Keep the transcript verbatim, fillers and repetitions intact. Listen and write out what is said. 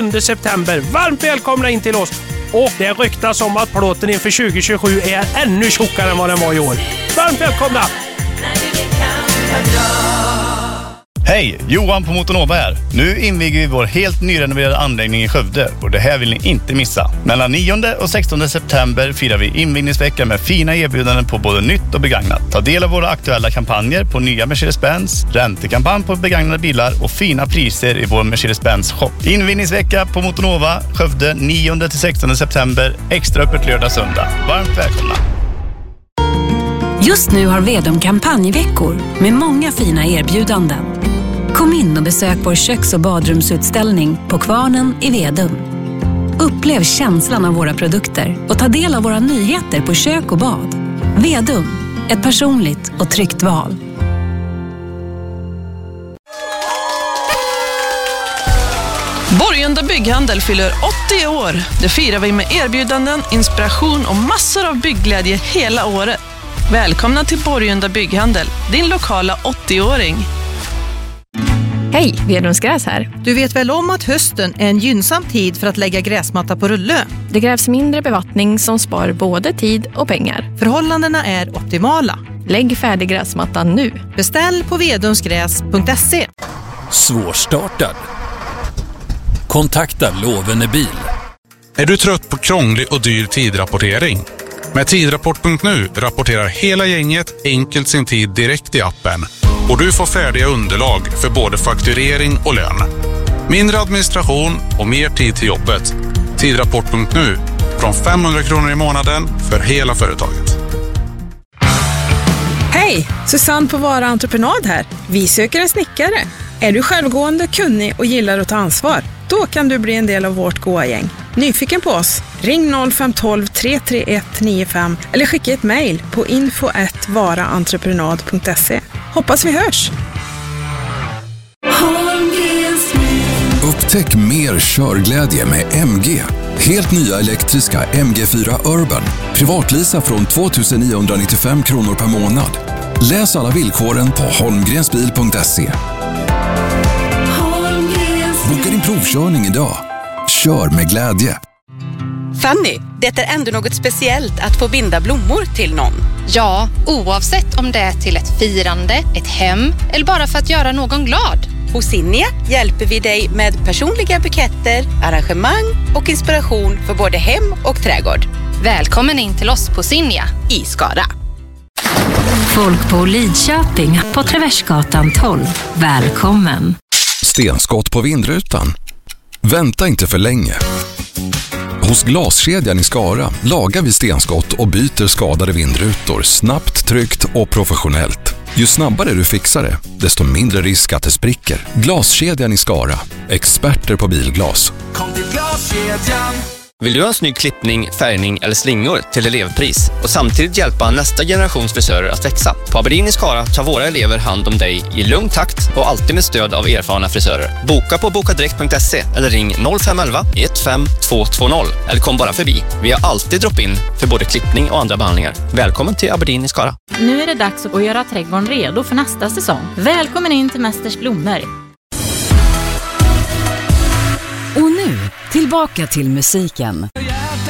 sjunde september. Varmt välkomna in till oss. Och det ryktas om att plåten inför tjugo tjugosju är ännu tjockare än vad den var i år. Varmt välkomna! Hej, Johan på Motonova här. Nu inviger vi vår helt nyrenoverade anläggning i Skövde och det här vill ni inte missa. Mellan nionde och sextonde september firar vi invigningsvecka med fina erbjudanden på både nytt och begagnat. Ta del av våra aktuella kampanjer på nya Mercedes-Benz, räntekampanj på begagnade bilar och fina priser i vår Mercedes-Benz shop. Invigningsvecka på Motonova, Skövde nionde till sextonde september, extra öppet lördag söndag. Varmt välkomna! Just nu har Vedum kampanjveckor med många fina erbjudanden. Kom in och besök vår köks- och badrumsutställning på Kvarnen i Vedum. Upplev känslan av våra produkter och ta del av våra nyheter på kök och bad. Vedum, ett personligt och tryggt val. Borgunda Bygghandel fyller åttio år. Det firar vi med erbjudanden, inspiration och massor av byggglädje hela året. Välkomna till Borgunda Bygghandel, din lokala åttio-åring. Hej, Vedums Gräs här. Du vet väl om att hösten är en gynnsam tid för att lägga gräsmatta på rulle? Det krävs mindre bevattning som spar både tid och pengar. Förhållandena är optimala. Lägg färdig gräsmatta nu. Beställ på vedumsgräs punkt se. Svårstartad. Kontakta Lovende Bil. Är du trött på krånglig och dyr tidrapportering? Med tidrapport punkt nu rapporterar hela gänget enkelt sin tid direkt i appen. Och du får färdiga underlag för både fakturering och lön. Mindre administration och mer tid till jobbet. Tidrapport punkt nu från femhundra kronor i månaden för hela företaget. Hej, Susanne på Vara Entreprenad här. Vi söker en snickare. Är du självgående, kunnig och gillar att ta ansvar? Då kan du bli en del av vårt goa gäng. Nyfiken på oss? Ring noll fem ett två tre tre ett nio fem eller skicka ett mejl på info at varaentreprenad punkt se. Hoppas vi hörs! Upptäck mer körglädje med M G. Helt nya elektriska M G fyra Urban. Privatlisa från tvåtusen niohundranittiofem kronor per månad. Läs alla villkoren på holmgrensbil punkt se. Boka din provkörning idag. Kör med glädje. Fanny, det är ändå något speciellt att få binda blommor till någon. Ja, oavsett om det är till ett firande, ett hem eller bara för att göra någon glad. Hos Sinja hjälper vi dig med personliga buketter, arrangemang och inspiration för både hem och trädgård. Välkommen in till oss på Sinja i Skara. Folk på Lidköping på Traversgatan tolv. Välkommen. Stenskott på vindrutan. Vänta inte för länge. Hos Glaskedjan i Skara lagar vi stenskott och byter skadade vindrutor snabbt, tryggt och professionellt. Ju snabbare du fixar det, desto mindre risk att det spricker. Glaskedjan i Skara. Experter på bilglas. Kom till Glaskedjan. Vill du ha en snygg klippning, färgning eller slingor till elevpris och samtidigt hjälpa nästa generations frisörer att växa? På Aberdeen i Skara tar våra elever hand om dig i lugn takt och alltid med stöd av erfarna frisörer. Boka på bokadirekt punkt se eller ring noll fem ett ett ett fem två två noll eller kom bara förbi. Vi har alltid drop-in för både klippning och andra behandlingar. Välkommen till Aberdeen i Skara. Nu är det dags att göra trädgården redo för nästa säsong. Välkommen in till Mästers blommor. Och nu, tillbaka till musiken.